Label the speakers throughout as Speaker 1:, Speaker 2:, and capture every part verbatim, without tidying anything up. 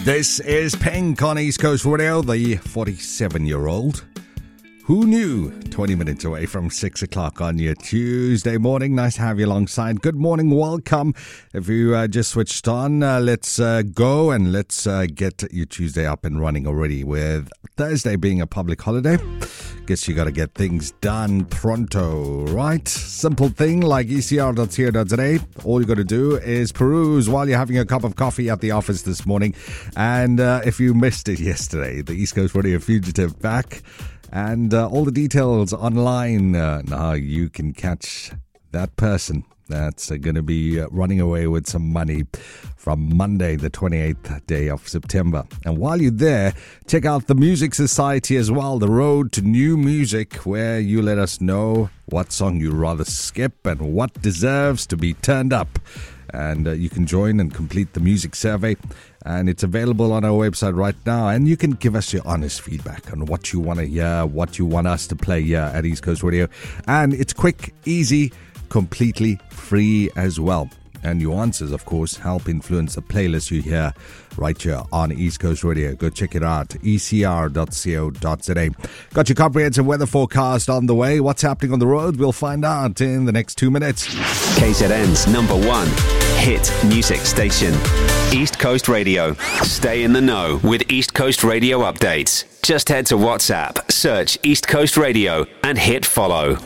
Speaker 1: This is Pink on East Coast Radio, the forty-seven-year-old. Who knew? twenty minutes away from six o'clock on your Tuesday morning. Nice to have you alongside. Good morning, welcome. If you uh, just switched on, uh, let's uh, go and let's uh, get your Tuesday up and running already, with Thursday being a public holiday. Guess you got to get things done pronto, right? Simple thing like E C R dot co dot z a. All you got to do is peruse while you're having a cup of coffee at the office this morning. And uh, if you missed it yesterday, the East Coast Radio Fugitive back. And uh, all the details online. Uh, now you can catch that person that's uh, going to be uh, running away with some money from Monday, the twenty-eighth day of September. And while you're there, check out the Music Society as well, the road to new music, where you let us know what song you'd rather skip and what deserves to be turned up. And uh, you can join and complete the music survey. And it's available on our website right now. And you can give us your honest feedback on what you want to hear, what you want us to play here at East Coast Radio. And it's quick, easy, completely free as well. And your answers, of course, help influence the playlist you hear right here on East Coast Radio. Go check it out, E C R dot co dot z a. Got your comprehensive weather forecast on the way. What's happening on the road? We'll find out in the next two minutes.
Speaker 2: K Z N's number one hit music station, East Coast Radio. Stay in the know with East Coast Radio updates. Just head to WhatsApp, search East Coast Radio and hit follow.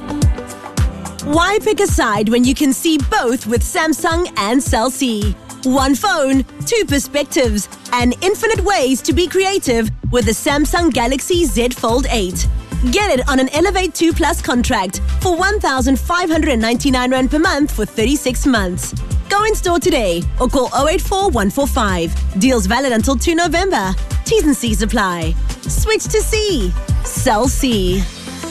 Speaker 3: Why pick a side when you can see both with Samsung and Cell C? One phone, two perspectives, and infinite ways to be creative with the Samsung Galaxy Z Fold eight. Get it on an Elevate two Plus contract for one thousand five hundred ninety-nine rand per month for thirty-six months. Go in store today or call oh eight four, one four five. Deals valid until the second of November. T's and C's apply. Switch to C. Cell C.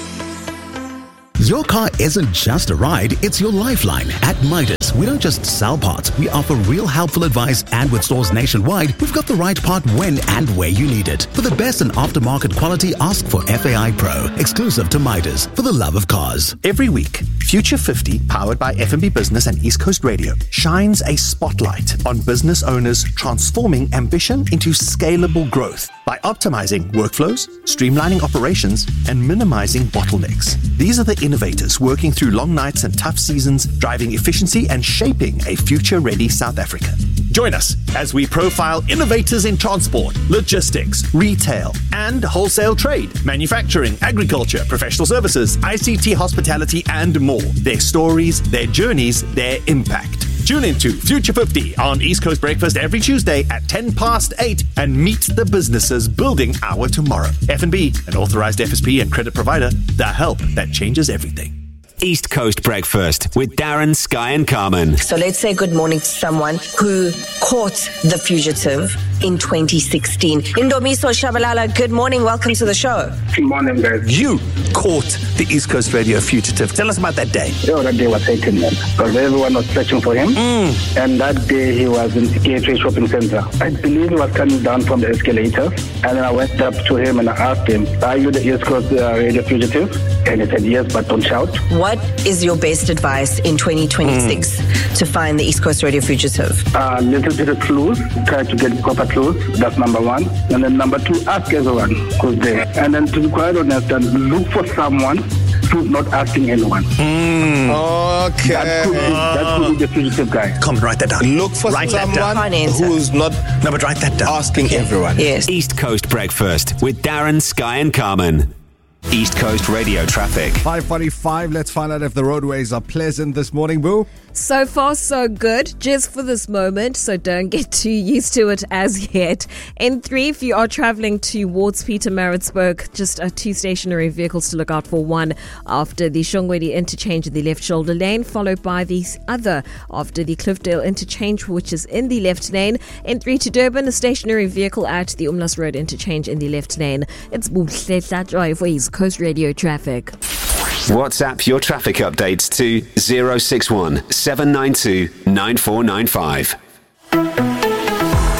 Speaker 4: Your car isn't just a ride, it's your lifeline. At Midas, we don't just sell parts, we offer real helpful advice, and with stores nationwide, we've got the right part when and where you need it. For the best in aftermarket quality, ask for F A I Pro, exclusive to Midas, for the love of cars.
Speaker 5: Every week, Future fifty, powered by F and B Business and East Coast Radio, shines a spotlight on business owners transforming ambition into scalable growth by optimizing workflows, streamlining operations, and minimizing bottlenecks. These are the innovators working through long nights and tough seasons, driving efficiency and shaping a future-ready South Africa. Join us as we profile innovators in transport, logistics, retail, and wholesale trade, manufacturing, agriculture, professional services, I C T, hospitality, and more. Their stories, their journeys, their impact. Tune into Future fifty on East Coast Breakfast every Tuesday at ten past eight and meet the businesses building our tomorrow. F and B, an authorized F S P and credit provider, the help that changes everything.
Speaker 2: East Coast Breakfast with Darren, Sky and Carmen.
Speaker 6: So let's say good morning to someone who caught the fugitive in twenty sixteen. Indomiso Shabalala, good morning. Welcome to the show.
Speaker 7: Good morning, guys.
Speaker 5: You caught the East Coast Radio fugitive. Tell us about that day.
Speaker 7: Yeah, that day was taken, man. Because everyone was searching for him.
Speaker 5: Mm.
Speaker 7: And that day he was in the Gateway Shopping Center. I believe he was coming down from the escalator. And then I went up to him and I asked him, are you the East Coast uh, Radio fugitive? And he said, yes, but don't shout.
Speaker 6: What is your best advice in twenty twenty-six mm. to find the East Coast Radio fugitive?
Speaker 7: A uh, little bit of clues. Try to get proper clues. That's number one. And then number two, ask everyone who's there. And then to be quite honest, then look for someone who's not asking anyone.
Speaker 5: Mm.
Speaker 8: Okay.
Speaker 7: That could, be, that could be the fugitive guy.
Speaker 5: Come, write that down.
Speaker 8: Look for
Speaker 5: write
Speaker 8: someone who's not
Speaker 5: no, but write that down.
Speaker 8: asking everyone.
Speaker 6: Yes.
Speaker 2: East Coast Breakfast with Darren, Sky and Carmen. East Coast Radio traffic.
Speaker 1: five forty-five, let's find out if the roadways are pleasant this morning, Boo.
Speaker 9: So far, so good, just for this moment, so don't get too used to it as yet. N three, if you are travelling towards Pietermaritzburg, just uh, two stationary vehicles to look out for. One after the Shongweni interchange in the left shoulder lane, followed by the other after the Cliffdale interchange, which is in the left lane. N three to Durban, a stationary vehicle at the Umlas Road interchange in the left lane. It's Buhle Drive for East Coast Radio traffic.
Speaker 2: WhatsApp your traffic updates to zero six one, seven nine two, nine four nine five.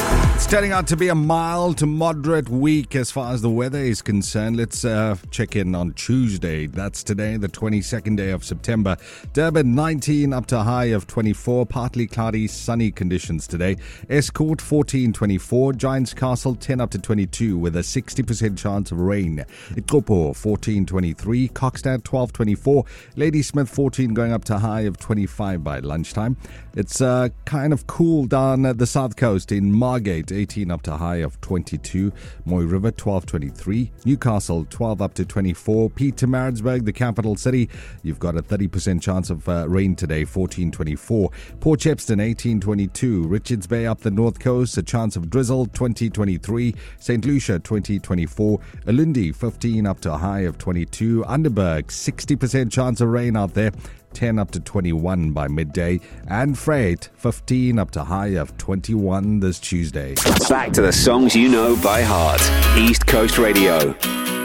Speaker 1: turning out to be a mild to moderate week as far as the weather is concerned. Let's uh, check in on Tuesday. That's today, the twenty-second day of September. Durban nineteen up to a high of twenty-four. Partly cloudy, sunny conditions today. Escourt fourteen twenty-four. Giants Castle ten up to twenty-two with a sixty percent chance of rain. Ikopo fourteen twenty-three. Kokstad twelve twenty-four. Ladysmith fourteen going up to a high of twenty-five by lunchtime. It's uh, kind of cool down at the south coast in Margate, eighteen up to a high of twenty-two. Moy River twelve twenty-three. Newcastle twelve up to twenty-four. Pietermaritzburg, the capital city, you've got a thirty percent chance of uh, rain today, fourteen twenty-four. Port Shepstone eighteen twenty-two. Richards Bay up the north coast, a chance of drizzle, twenty twenty-three. Saint Lucia twenty twenty-four. Alundi fifteen up to a high of twenty-two. Underberg sixty percent chance of rain out there, ten up to twenty-one by midday. And Freight fifteen up to a high of twenty-one this Tuesday.
Speaker 2: Back to the songs you know by heart. East Coast Radio.